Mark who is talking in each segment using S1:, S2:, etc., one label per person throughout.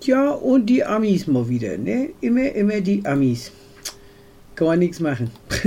S1: Ja, und die Amis mal wieder, ne? Immer die Amis. Kann man nichts machen.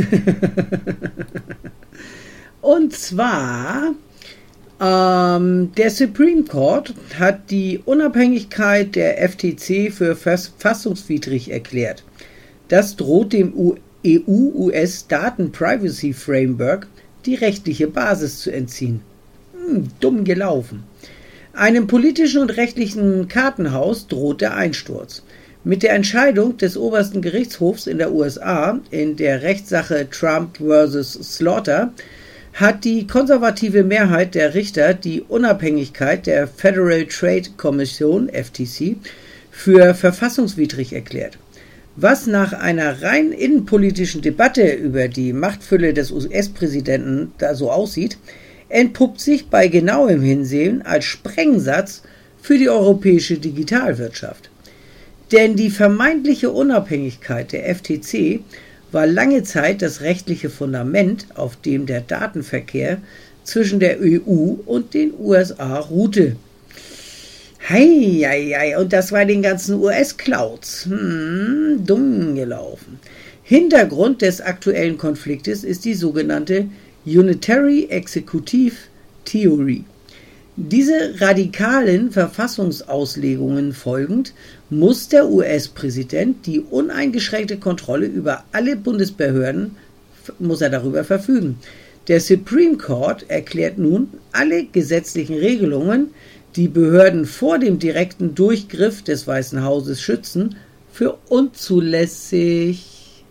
S1: Und zwar, der Supreme Court hat die Unabhängigkeit der FTC für verfassungswidrig erklärt. Das droht dem EU-US Daten Privacy Framework die rechtliche Basis zu entziehen. Dumm gelaufen. Einem politischen und rechtlichen Kartenhaus droht der Einsturz. Mit der Entscheidung des obersten Gerichtshofs in der USA in der Rechtssache Trump vs. Slaughter hat die konservative Mehrheit der Richter die Unabhängigkeit der Federal Trade Commission (FTC) für verfassungswidrig erklärt. Was nach einer rein innenpolitischen Debatte über die Machtfülle des US-Präsidenten da so aussieht, entpuppt sich bei genauem Hinsehen als Sprengsatz für die europäische Digitalwirtschaft. Denn die vermeintliche Unabhängigkeit der FTC war lange Zeit das rechtliche Fundament, auf dem der Datenverkehr zwischen der EU und den USA ruhte. Heieiei, und das bei den ganzen US-Clouds. Dumm gelaufen. Hintergrund des aktuellen Konfliktes ist die sogenannte Unitary Executive Theory. Diese radikalen Verfassungsauslegungen folgend muss der US-Präsident die uneingeschränkte Kontrolle über alle Bundesbehörden darüber verfügen. Der Supreme Court erklärt nun alle gesetzlichen Regelungen, die Behörden vor dem direkten Durchgriff des Weißen Hauses schützen, für unzulässig.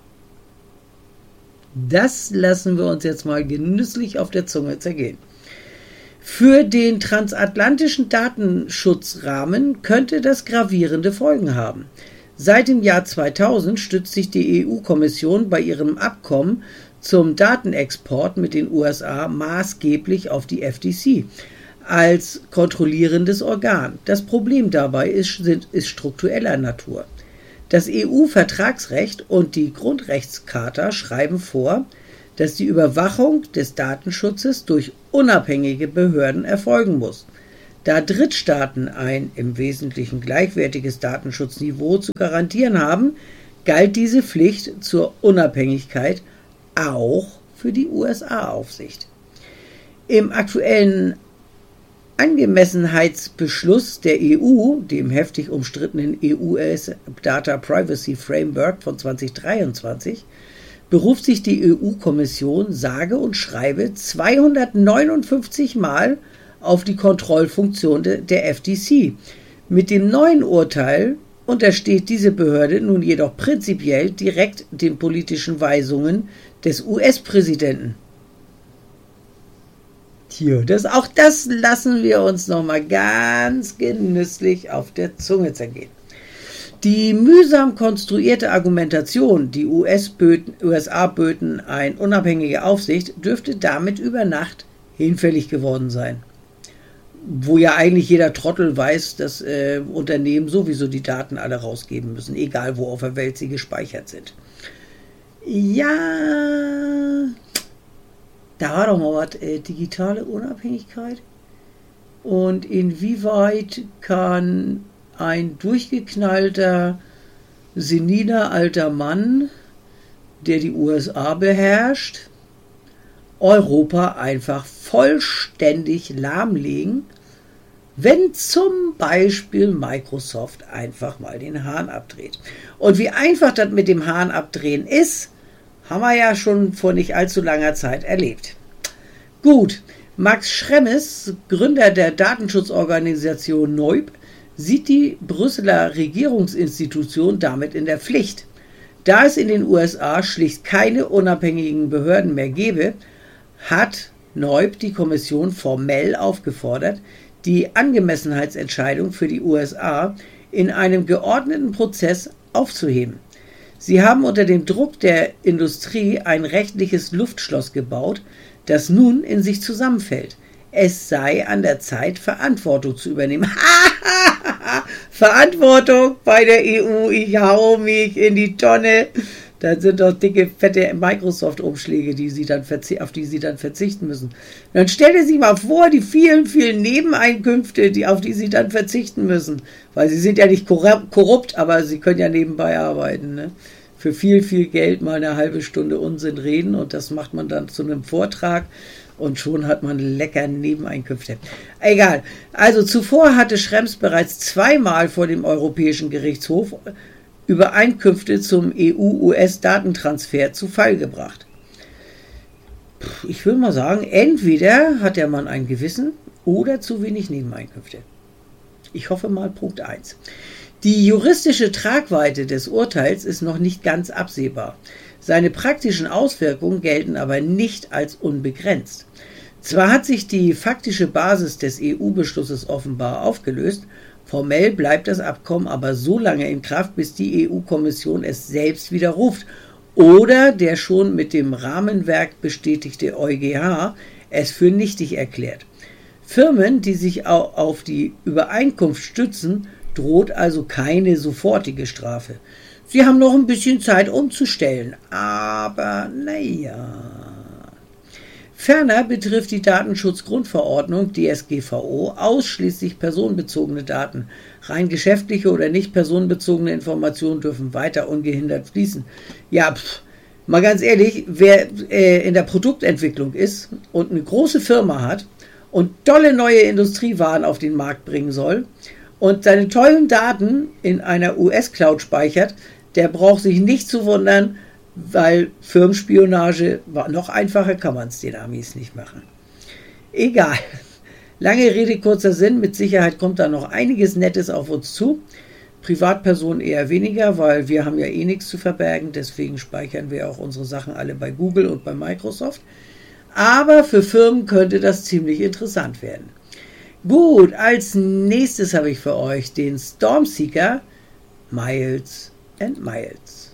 S1: Das lassen wir uns jetzt mal genüsslich auf der Zunge zergehen. Für den transatlantischen Datenschutzrahmen könnte das gravierende Folgen haben. Seit dem Jahr 2000 stützt sich die EU-Kommission bei ihrem Abkommen zum Datenexport mit den USA maßgeblich auf die FTC als kontrollierendes Organ. Das Problem dabei ist struktureller Natur. Das EU-Vertragsrecht und die Grundrechtscharta schreiben vor, dass die Überwachung des Datenschutzes durch unabhängige Behörden erfolgen muss. Da Drittstaaten ein im Wesentlichen gleichwertiges Datenschutzniveau zu garantieren haben, galt diese Pflicht zur Unabhängigkeit auch für die USA-Aufsicht. Im aktuellen Angemessenheitsbeschluss der EU, dem heftig umstrittenen EU-US Data Privacy Framework von 2023, beruft sich die EU-Kommission sage und schreibe 259 Mal auf die Kontrollfunktion der FTC. Mit dem neuen Urteil untersteht diese Behörde nun jedoch prinzipiell direkt den politischen Weisungen des US-Präsidenten. Auch das lassen wir uns nochmal ganz genüsslich auf der Zunge zergehen. Die mühsam konstruierte Argumentation, die USA böten eine unabhängige Aufsicht, dürfte damit über Nacht hinfällig geworden sein. Wo ja eigentlich jeder Trottel weiß, dass Unternehmen sowieso die Daten alle rausgeben müssen, egal wo auf der Welt sie gespeichert sind. Ja, da war doch mal was, digitale Unabhängigkeit. Und inwieweit kann ein durchgeknallter, seniner alter Mann, der die USA beherrscht, Europa einfach vollständig lahmlegen, wenn zum Beispiel Microsoft einfach mal den Hahn abdreht. Und wie einfach das mit dem Hahn abdrehen ist, haben wir ja schon vor nicht allzu langer Zeit erlebt. Gut, Max Schrems, Gründer der Datenschutzorganisation Neub, sieht die Brüsseler Regierungsinstitution damit in der Pflicht. Da es in den USA schlicht keine unabhängigen Behörden mehr gäbe, hat Neub die Kommission formell aufgefordert, die Angemessenheitsentscheidung für die USA in einem geordneten Prozess aufzuheben. Sie haben unter dem Druck der Industrie ein rechtliches Luftschloss gebaut, das nun in sich zusammenfällt. Es sei an der Zeit, Verantwortung zu übernehmen. Verantwortung bei der EU, ich hau mich in die Tonne. Da sind doch dicke, fette Microsoft-Umschläge, auf die sie dann verzichten müssen. Dann stell dir sich mal vor, die vielen, vielen Nebeneinkünfte, auf die sie dann verzichten müssen. Weil sie sind ja nicht korrupt, aber sie können ja nebenbei arbeiten. Ne? Für viel, viel Geld mal eine halbe Stunde Unsinn reden und das macht man dann zu einem Vortrag und schon hat man lecker Nebeneinkünfte. Egal. Also zuvor hatte Schrems bereits zweimal vor dem Europäischen Gerichtshof Übereinkünfte zum EU-US-Datentransfer zu Fall gebracht. Ich will mal sagen, entweder hat der Mann ein Gewissen oder zu wenig Nebeneinkünfte. Ich hoffe mal Punkt 1. Die juristische Tragweite des Urteils ist noch nicht ganz absehbar. Seine praktischen Auswirkungen gelten aber nicht als unbegrenzt. Zwar hat sich die faktische Basis des EU-Beschlusses offenbar aufgelöst, formell bleibt das Abkommen aber so lange in Kraft, bis die EU-Kommission es selbst widerruft oder der schon mit dem Rahmenwerk bestätigte EuGH es für nichtig erklärt. Firmen, die sich auf die Übereinkunft stützen, droht also keine sofortige Strafe. Sie haben noch ein bisschen Zeit umzustellen, aber naja. Ferner betrifft die Datenschutzgrundverordnung DSGVO ausschließlich personenbezogene Daten. Rein geschäftliche oder nicht personenbezogene Informationen dürfen weiter ungehindert fließen. Ja, mal ganz ehrlich, wer in der Produktentwicklung ist und eine große Firma hat und tolle neue Industriewaren auf den Markt bringen soll und seine tollen Daten in einer US-Cloud speichert, der braucht sich nicht zu wundern, weil Firmenspionage, noch einfacher kann man es den Amis nicht machen. Egal. Lange Rede, kurzer Sinn, mit Sicherheit kommt da noch einiges Nettes auf uns zu. Privatpersonen eher weniger, weil wir haben ja eh nichts zu verbergen, deswegen speichern wir auch unsere Sachen alle bei Google und bei Microsoft. Aber für Firmen könnte das ziemlich interessant werden. Gut, als nächstes habe ich für euch den Stormseeker Miles & Miles.